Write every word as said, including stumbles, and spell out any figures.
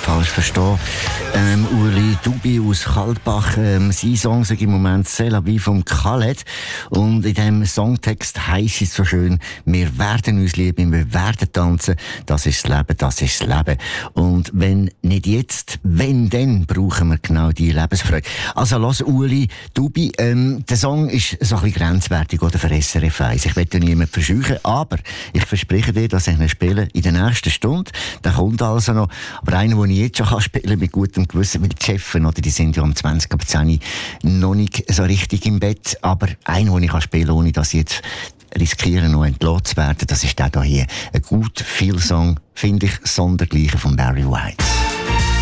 falsch verstehen. Ähm, Ueli Dubi aus Kaltbach, ähm, sein Song sagt im Moment «C'est la vie» vom Khaled. Und in diesem Songtext heisst es so schön, wir werden uns lieben, wir werden tanzen, das ist das Leben, das ist das Leben. Und wenn nicht jetzt, wenn dann, brauchen wir genau diese Lebensfreude. Also lass Ueli Dubi, ähm, der Song ist so ein bisschen grenzwertig oder für S R F eins. Ich will ja niemanden verscheuchen, aber ich verspreche dir, dass ich ihn spiele in der nächsten Stunde. Der kommt also noch. Aber einer, den ich jetzt schon spielen kann, mit gutem Gewissen, weil die Chefs, oder, die sind ja um zwanzig ab zehn noch nicht so richtig im Bett. Aber einer, den ich spielen kann, ohne dass ich jetzt riskiere, noch entlassen zu werden, das ist der hier. Ein gut viel Song, finde ich, sondergleichen von Barry White.